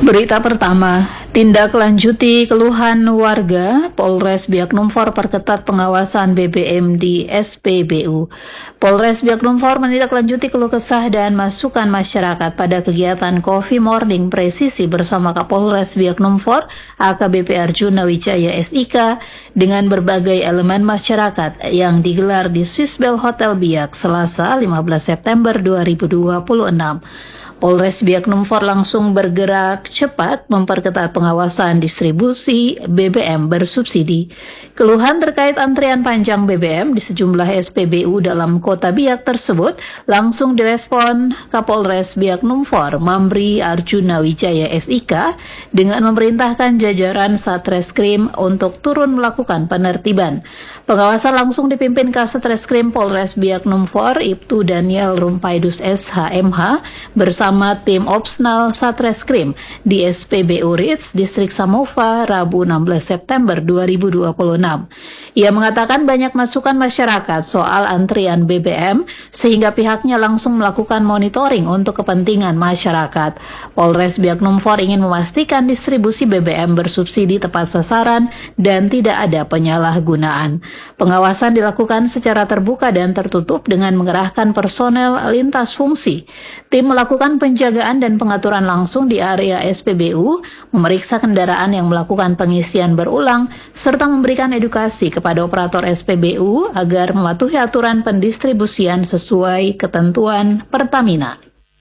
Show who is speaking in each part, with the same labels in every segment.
Speaker 1: Berita pertama, tindak lanjuti keluhan warga, Polres Biak Numfor perketat pengawasan BBM di SPBU. Polres Biak Numfor menindaklanjuti keluh kesah dan masukan masyarakat pada kegiatan Coffee Morning Presisi bersama Kapolres Biak Numfor, AKBP Arjuna Wijaya SIK, dengan berbagai elemen masyarakat yang digelar di Swissbell Hotel Biak Selasa 15 September 2026. Polres Biak Numfor langsung bergerak cepat memperketat pengawasan distribusi BBM bersubsidi. Keluhan terkait antrian panjang BBM di sejumlah SPBU dalam kota Biak tersebut langsung direspon Kapolres Biak Numfor, Mamri Arjuna Wijaya SIK, dengan memerintahkan jajaran Satreskrim untuk turun melakukan penertiban. Pengawasan langsung dipimpin Kasetreskrim Polres Biak Numfor, Ibtu Daniel Rumpaidus SHMH, bersama tim Opsnal Satreskrim di SPBU Ritz, Distrik Samova, Rabu 16 September 2026. Ia mengatakan banyak masukan masyarakat soal antrian BBM, sehingga pihaknya langsung melakukan monitoring untuk kepentingan masyarakat. Polres Biak Numfor ingin memastikan distribusi BBM bersubsidi tepat sasaran dan tidak ada penyalahgunaan. Pengawasan dilakukan secara terbuka dan tertutup dengan mengerahkan personel lintas fungsi. Tim melakukan penjagaan dan pengaturan langsung di area SPBU, memeriksa kendaraan yang melakukan pengisian berulang, serta memberikan edukasi kepada operator SPBU agar mematuhi aturan pendistribusian sesuai ketentuan Pertamina.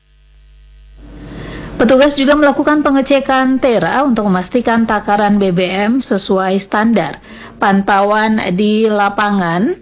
Speaker 1: Petugas juga melakukan pengecekan tera untuk memastikan takaran BBM sesuai standar. Pantauan di lapangan,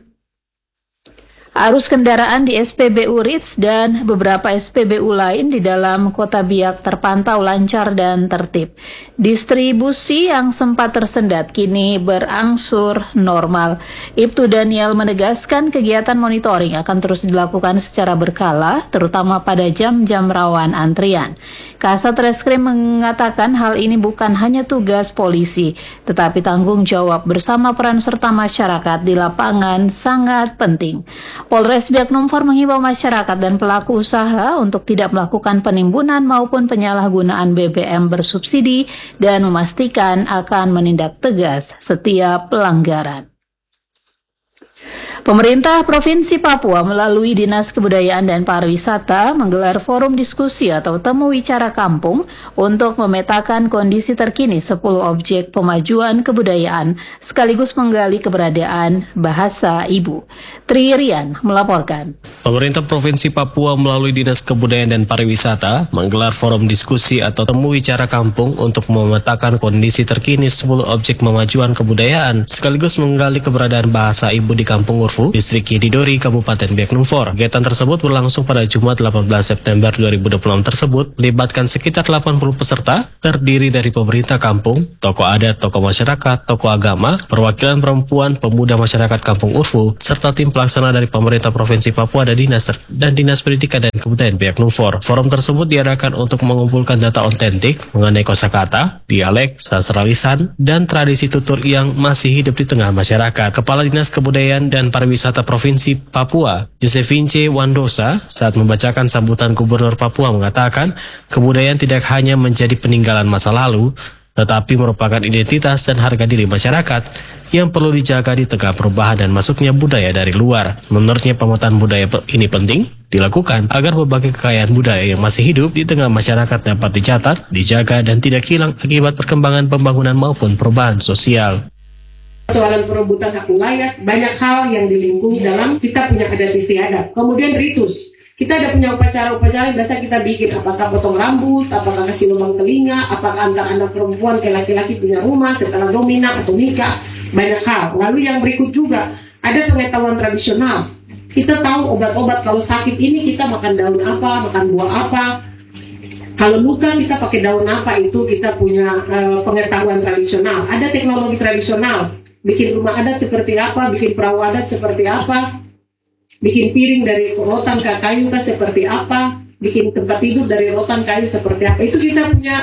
Speaker 1: arus kendaraan di SPBU Ritz dan beberapa SPBU lain di dalam kota Biak terpantau lancar dan tertib. Distribusi yang sempat tersendat kini berangsur normal. Ibtu Daniel menegaskan kegiatan monitoring akan terus dilakukan secara berkala, terutama pada jam-jam rawan antrian. Kasat Reskrim mengatakan hal ini bukan hanya tugas polisi, tetapi tanggung jawab bersama peran serta masyarakat di lapangan sangat penting. Polres Biak Numfor menghimbau masyarakat dan pelaku usaha untuk tidak melakukan penimbunan maupun penyalahgunaan BBM bersubsidi dan memastikan akan menindak tegas setiap pelanggaran. Pemerintah Provinsi Papua melalui Dinas Kebudayaan dan Pariwisata menggelar forum diskusi atau temu wicara kampung untuk memetakan kondisi terkini 10 objek pemajuan kebudayaan sekaligus menggali keberadaan bahasa ibu. Tri Rian melaporkan.
Speaker 2: Pemerintah Provinsi Papua melalui Dinas Kebudayaan dan Pariwisata menggelar forum diskusi atau temu wicara kampung untuk memetakan kondisi terkini 10 objek pemajuan kebudayaan sekaligus menggali keberadaan bahasa ibu di Kampung Urfu, Distrik Yedidori, Kabupaten Biak Numfor. Kegiatan tersebut berlangsung pada Jumat 18 September 2026 tersebut melibatkan sekitar 80 peserta terdiri dari pemerintah kampung, tokoh adat, tokoh masyarakat, tokoh agama, perwakilan perempuan, pemuda masyarakat Kampung Urfu, serta tim pelaksana dari pemerintah Provinsi Papua dan Dinas Pendidikan dan Kebudayaan Biak Numfor. Forum tersebut diadakan untuk mengumpulkan data otentik mengenai kosakata, dialek, sastra lisan, dan tradisi tutur yang masih hidup di tengah masyarakat. Kepala Dinas Kebudayaan dan Pariwisata Provinsi Papua, Josephine Wandosa, saat membacakan sambutan Gubernur Papua mengatakan, kebudayaan tidak hanya menjadi peninggalan masa lalu, tetapi merupakan identitas dan harga diri masyarakat yang perlu dijaga di tengah perubahan dan masuknya budaya dari luar. Menurutnya, pemetaan budaya ini penting dilakukan agar berbagai kekayaan budaya yang masih hidup di tengah masyarakat dapat dicatat, dijaga, dan tidak hilang akibat perkembangan pembangunan maupun perubahan sosial.
Speaker 3: Soalan perebutan hak wilayah, banyak hal yang dilingkup dalam kita punya adat istiadat. Kemudian ritus. Kita ada punya upacara-upacara yang biasa kita bikin, apakah potong rambut, apakah kasih lubang telinga, apakah antar anak perempuan ke laki-laki punya rumah setelah domina atau nikah, banyak hal. Lalu yang berikut juga, ada pengetahuan tradisional. Kita tahu obat-obat, kalau sakit ini kita makan daun apa, makan buah apa. Kalau luka kita pakai daun apa, itu kita punya pengetahuan tradisional. Ada teknologi tradisional, bikin rumah adat seperti apa, bikin perahu adat seperti apa, bikin piring dari rotan kayu seperti apa, bikin tempat tidur dari rotan kayu seperti apa. Itu kita punya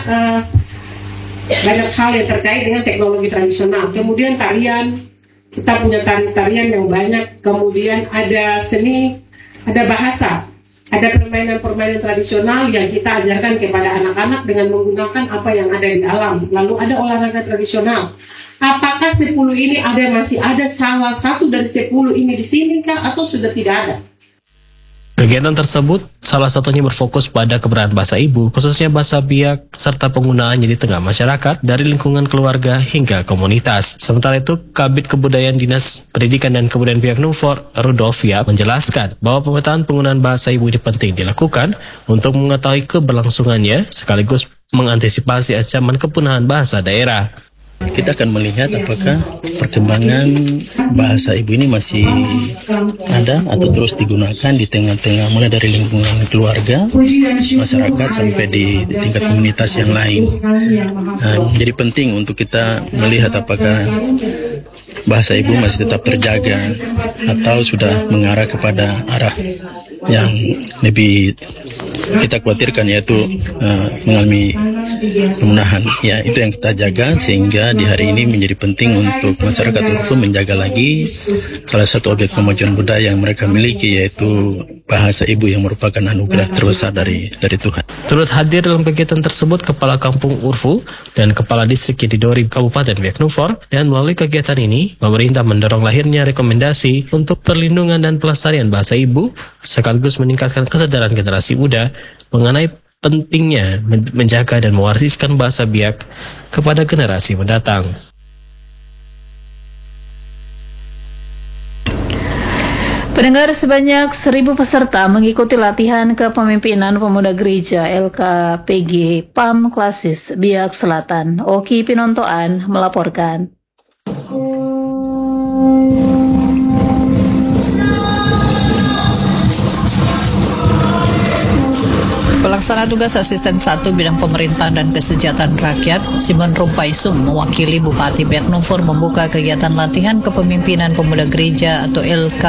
Speaker 3: banyak hal yang terkait dengan teknologi tradisional. Kemudian tarian, kita punya tarian yang banyak. Kemudian ada seni, ada bahasa. Ada permainan-permainan tradisional yang kita ajarkan kepada anak-anak dengan menggunakan apa yang ada di alam. Lalu ada olahraga tradisional. Apakah 10 ini masih ada salah satu dari 10 ini di sini kah atau sudah tidak ada?
Speaker 2: Kegiatan tersebut salah satunya berfokus pada keberadaan bahasa ibu, khususnya bahasa Biak, serta penggunaannya di tengah masyarakat dari lingkungan keluarga hingga komunitas. Sementara itu, Kabid Kebudayaan Dinas Pendidikan dan Kebudayaan Biak Numfor, Rudolf Yap, menjelaskan bahwa pemetaan penggunaan bahasa ibu ini penting dilakukan untuk mengetahui keberlangsungannya sekaligus mengantisipasi ancaman kepunahan bahasa daerah.
Speaker 4: Kita akan melihat apakah perkembangan bahasa ibu ini masih ada atau terus digunakan di tengah-tengah, mulai dari lingkungan keluarga, masyarakat, sampai di tingkat komunitas yang lain. Jadi penting untuk kita melihat apakah bahasa ibu masih tetap terjaga atau sudah mengarah kepada arah yang lebih kita khawatirkan, yaitu mengalami kepunahan. Ya, itu yang kita jaga, sehingga di hari ini menjadi penting untuk masyarakat untuk menjaga lagi salah satu objek kemajuan budaya yang mereka miliki, yaitu bahasa ibu yang merupakan anugerah terbesar dari Tuhan.
Speaker 2: Turut hadir dalam kegiatan tersebut Kepala Kampung Urfu dan Kepala Distrik Kedidori Kabupaten Biak Numfor, dan melalui kegiatan ini pemerintah mendorong lahirnya rekomendasi untuk perlindungan dan pelestarian bahasa ibu sekaligus meningkatkan kesadaran generasi muda mengenai pentingnya menjaga dan mewariskan bahasa Biak kepada generasi mendatang.
Speaker 1: Pendengar, sebanyak 1.000 peserta mengikuti latihan kepemimpinan pemuda gereja LKPG PAM Klasis Biak Selatan. Oki Pinontoan melaporkan.
Speaker 5: Pelaksana tugas Asisten 1 Bidang Pemerintahan dan Kesejahteraan Rakyat, Simon Rumpaisum, mewakili Bupati Biak Numfor membuka kegiatan latihan kepemimpinan pemuda gereja atau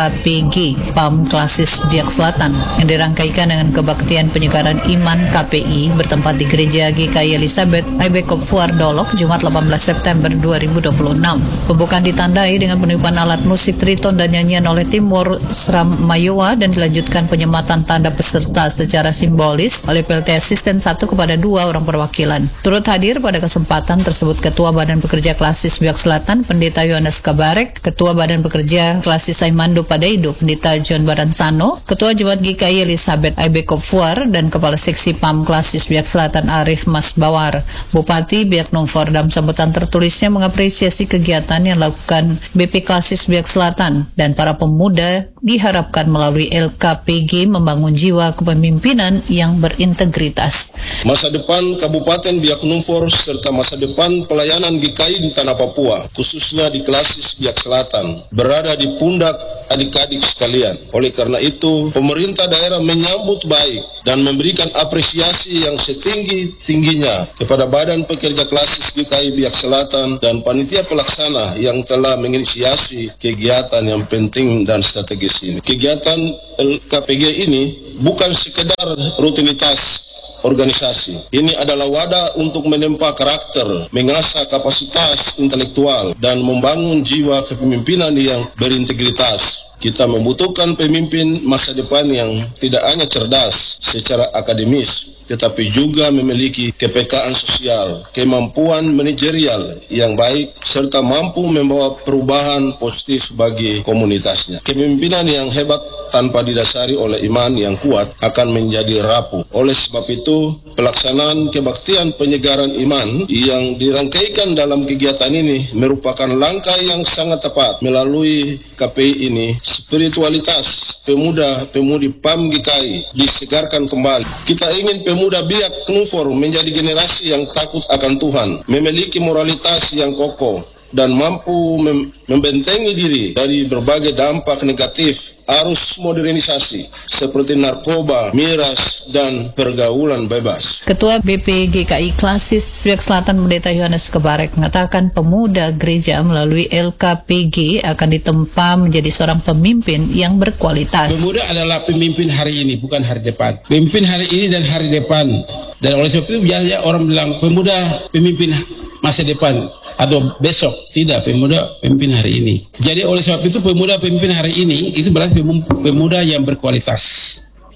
Speaker 5: LKPG PAM Klasis Biak Selatan yang dirangkaikan dengan kebaktian penyegaran iman KPI bertempat di Gereja GKI Elizabeth Aibekop Fuar Dolok, Jumat 18 September 2026. Pembukaan ditandai dengan peniupan alat musik triton dan nyanyian oleh tim War Sram Mayowa dan dilanjutkan penyematan tanda peserta secara simbolis oleh PLT Asisten 1 kepada 2 orang perwakilan. Turut hadir pada kesempatan tersebut Ketua Badan Pekerja Klasis Biak Selatan, Pendeta Yohanes Kabarek, Ketua Badan Pekerja Klasis Aimando Padaido, Pendeta John Baransano, Ketua Jemaat GKI Elizabeth Aibekop Fuar, dan Kepala Seksi PAM Klasis Biak Selatan Arif Mas Bawar. Bupati Biak Numfor dalam sambutan tertulisnya mengapresiasi kegiatan yang dilakukan BP Klasis Biak Selatan dan para pemuda diharapkan melalui LKPG membangun jiwa kepemimpinan yang berintegritas.
Speaker 6: Masa depan Kabupaten Biak Numfor serta masa depan pelayanan GKI di Tanah Papua, khususnya di Klasis Biak Selatan, berada di pundak adik-adik sekalian. Oleh karena itu, pemerintah daerah menyambut baik dan memberikan apresiasi yang setinggi-tingginya kepada Badan Pekerja Klasis GKI Biak Selatan dan panitia pelaksana yang telah menginisiasi kegiatan yang penting dan strategis ini. Kegiatan LKPG ini bukan sekedar rutinitas organisasi. Ini adalah wadah untuk menempa karakter, mengasah kapasitas intelektual, dan membangun jiwa kepemimpinan yang berintegritas. Kita membutuhkan pemimpin masa depan yang tidak hanya cerdas secara akademis, tetapi juga memiliki kepekaan sosial, kemampuan manajerial yang baik, serta mampu membawa perubahan positif bagi komunitasnya. Kepemimpinan yang hebat tanpa didasari oleh iman yang kuat akan menjadi rapuh. Oleh sebab itu, pelaksanaan kebaktian penyegaran iman yang dirangkaikan dalam kegiatan ini merupakan langkah yang sangat tepat. Melalui KPI ini, spiritualitas pemuda-pemudi PAM GKI disegarkan kembali. Kita ingin pemuda Biak Numfor menjadi generasi yang takut akan Tuhan, memiliki moralitas yang kokoh, dan mampu membentengi diri dari berbagai dampak negatif arus modernisasi seperti narkoba, miras, dan pergaulan bebas.
Speaker 5: Ketua BPGKI Klasis Biak Selatan Pendeta Yohanes Kabarek mengatakan pemuda gereja melalui LKPG akan ditempa menjadi seorang pemimpin yang berkualitas.
Speaker 7: Pemuda adalah pemimpin hari ini, bukan hari depan. Pemimpin hari ini dan hari depan. Dan oleh sebab itu biasanya orang bilang pemuda pemimpin masa depan atau besok. Tidak, pemuda pemimpin hari ini. Jadi oleh sebab itu pemuda pemimpin hari ini itu berarti pemuda yang berkualitas.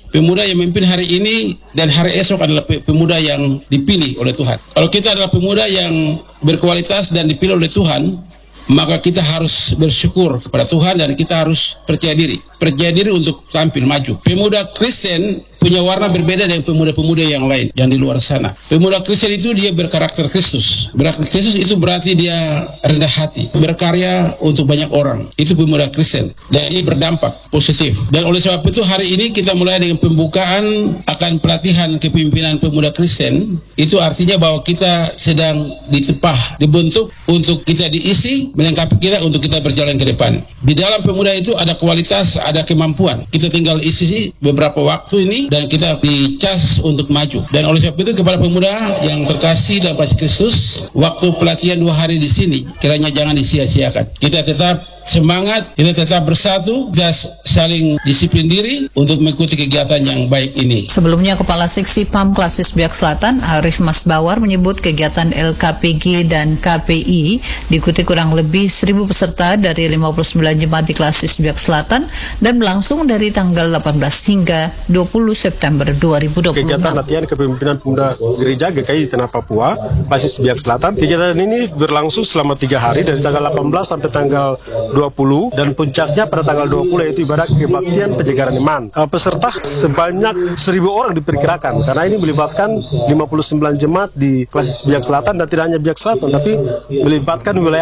Speaker 7: Pemuda yang memimpin hari ini dan hari esok adalah pemuda yang dipilih oleh Tuhan. Kalau kita adalah pemuda yang berkualitas dan dipilih oleh Tuhan, maka kita harus bersyukur kepada Tuhan dan kita harus percaya diri untuk tampil maju. Pemuda Kristen punya warna berbeda dengan pemuda-pemuda yang lain yang di luar sana. Pemuda Kristen itu dia berkarakter Kristus. Berkarakter Kristus itu berarti dia rendah hati, berkarya untuk banyak orang. Itu pemuda Kristen dan ini berdampak positif. Dan oleh sebab itu hari ini kita mulai dengan pembukaan akan pelatihan kepemimpinan pemuda Kristen. Itu artinya bahwa kita sedang dibentuk untuk kita diisi, melengkapi kita untuk kita berjalan ke depan. Di dalam pemuda itu ada kualitas, ada kemampuan. Kita tinggal isi beberapa waktu ini dan kita dicas untuk maju. Dan oleh sebab itu kepada pemuda yang terkasih dalam kasih Kristus, waktu pelatihan 2 hari di sini kiranya jangan disia-siakan. Kita tetap semangat, kita tetap bersatu, kita saling disiplin diri untuk mengikuti kegiatan yang baik ini.
Speaker 5: Sebelumnya, Kepala Seksi PAM Klasis Biak Selatan, Arif Masbawar, menyebut kegiatan LKPG dan KPI diikuti kurang lebih 1.000 peserta dari 59 jemaat di Klasis Biak Selatan dan berlangsung dari tanggal 18 hingga 20 September 2026.
Speaker 8: Kegiatan latihan kepemimpinan pemuda gereja GKI di Tanah Papua, Klasis Biak Selatan. Kegiatan ini berlangsung selama 3 hari dari tanggal 18 sampai tanggal 20 dan puncaknya pada tanggal 20 yaitu ibadah kebaktian penyegaran iman. Peserta sebanyak 1.000 orang diperkirakan karena ini melibatkan 59 jemaat di Klasis Biak Selatan dan tidak hanya Biak Selatan tapi melibatkan wilayah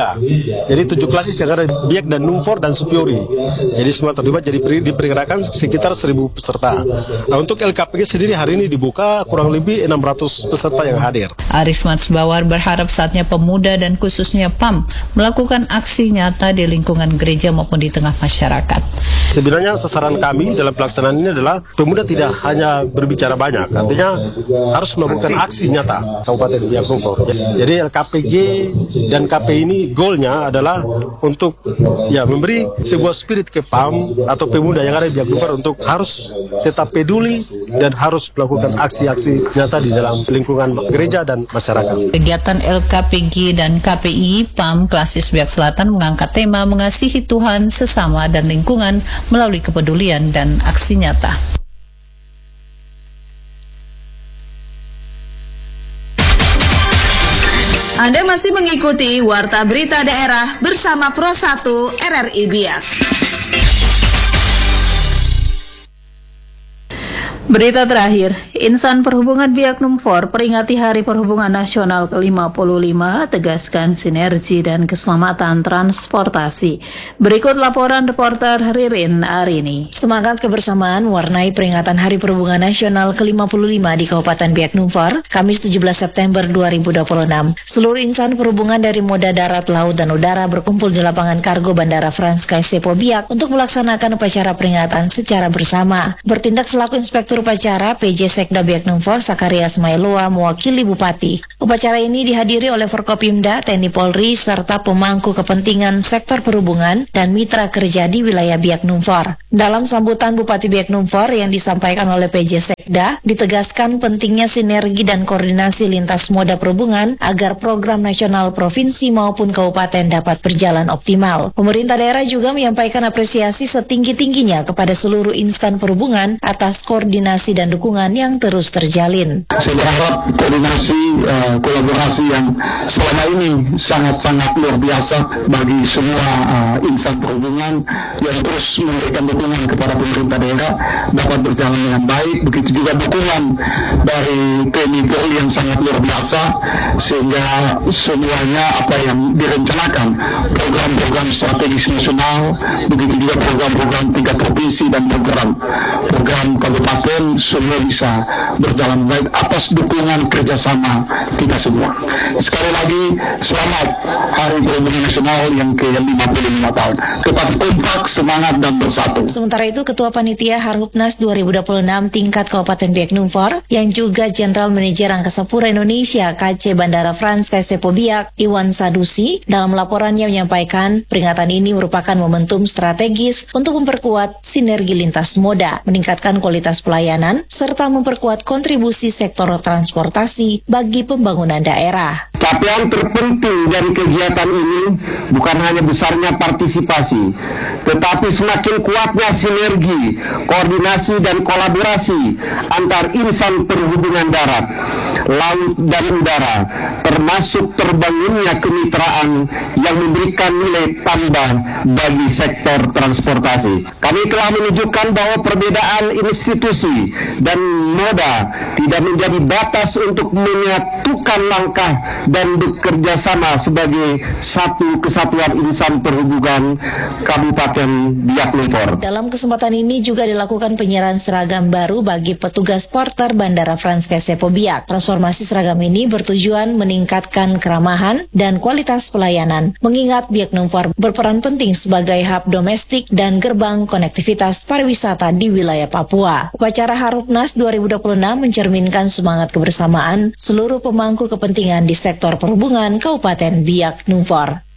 Speaker 8: 3. Jadi 7 klasis yang ada Biak dan Numfor dan Supiori. Jadi semua terlibat, jadi diperkirakan sekitar 1.000 peserta. Nah, untuk LKPG sendiri hari ini dibuka kurang lebih 600 peserta yang hadir.
Speaker 5: Arif Masbawar berharap saatnya pemuda dan khususnya PAM melakukan aksi nyata di lingkungan gereja maupun di tengah masyarakat.
Speaker 8: Sebenarnya sasaran kami dalam pelaksanaan ini adalah pemuda tidak hanya berbicara banyak, artinya harus melakukan aksi nyata Kabupaten Biak Numfor. Jadi LKPG dan KPI ini goalnya adalah untuk memberi sebuah spirit ke PAM atau pemuda yang ada di Biak Numfor untuk harus tetap peduli dan harus melakukan aksi-aksi nyata di dalam lingkungan gereja dan masyarakat.
Speaker 5: Kegiatan LKPG dan KPI PAM Klasis Biak Selatan mengangkat tema mengasihi Tuhan, sesama, dan lingkungan melalui kepedulian dan aksi nyata.
Speaker 9: Anda masih mengikuti Warta Berita Daerah bersama Pro 1 RRI Biak.
Speaker 1: Berita terakhir, Insan Perhubungan Biak Numfor peringati Hari Perhubungan Nasional ke-55, tegaskan sinergi dan keselamatan transportasi. Berikut laporan reporter Ririn Arini.
Speaker 10: Semangat kebersamaan warnai peringatan Hari Perhubungan Nasional ke-55 di Kabupaten Biak Numfor, Kamis 17 September 2026. Seluruh insan perhubungan dari moda darat, laut, dan udara berkumpul di lapangan kargo Bandara Frans KSDP Biak untuk melaksanakan upacara peringatan secara bersama. Bertindak selaku Inspektur Upacara PJ Sekda Biak Numfor Sakarias Mailoa mewakili Bupati. Upacara ini dihadiri oleh Forkopimda, TNI Polri, serta pemangku kepentingan sektor perhubungan dan mitra kerja di wilayah Biak Numfor. Dalam sambutan Bupati Biak Numfor yang disampaikan oleh PJ Sekda, ditegaskan pentingnya sinergi dan koordinasi lintas moda perhubungan agar program nasional provinsi maupun kabupaten dapat berjalan optimal. Pemerintah daerah juga menyampaikan apresiasi setinggi-tingginya kepada seluruh instan perhubungan atas koordinasi dan dukungan yang terus terjalin.
Speaker 11: Saya berharap koordinasi, kolaborasi yang selama ini sangat-sangat luar biasa bagi semua insan perhubungan yang terus memberikan dukungan kepada pemerintah daerah dapat berjalan dengan baik. Begitu juga dukungan dari TNI Polri yang sangat luar biasa sehingga semuanya apa yang direncanakan, program-program strategis nasional, begitu juga program-program tingkat provinsi dan program kabupaten semua bisa berjalan baik atas dukungan kerjasama kita semua. Sekali lagi selamat Hari Perhubungan Nasional yang ke-55 tahun. Tetap kompak, semangat, dan bersatu.
Speaker 10: Sementara itu, Ketua Panitia Harhubnas 2026 tingkat Kabupaten Biak Numfor yang juga Jenderal Manajer Angkasa Pura Indonesia KC Bandara Frans KSDP Biak Iwan Sadusi dalam laporannya menyampaikan peringatan ini merupakan momentum strategis untuk memperkuat sinergi lintas moda, meningkatkan kualitas pelayanan, serta memperkuat kontribusi sektor transportasi bagi pembangunan daerah.
Speaker 11: Capaian terpenting dari kegiatan ini bukan hanya besarnya partisipasi, tetapi semakin kuatnya sinergi, koordinasi dan kolaborasi antar insan perhubungan darat, laut dan udara, termasuk terbangunnya kemitraan yang memberikan nilai tambah bagi sektor transportasi. Kami telah menunjukkan bahwa perbedaan institusi dan moda tidak menjadi batas untuk menyatukan langkah dan bekerja sama sebagai satu kesatuan insan perhubungan Kabupaten Biak Numfor.
Speaker 10: Dalam kesempatan ini juga dilakukan penyerahan seragam baru bagi petugas porter Bandara Frans Kesepo Biak. Transformasi seragam ini bertujuan meningkatkan keramahan dan kualitas pelayanan, mengingat Biak Numfor berperan penting sebagai hub domestik dan gerbang konektivitas pariwisata di wilayah Papua. Upacara Harupnas 2026 mencerminkan semangat kebersamaan seluruh pemangku kepentingan di sektor perhubungan Kabupaten Biak Numfor.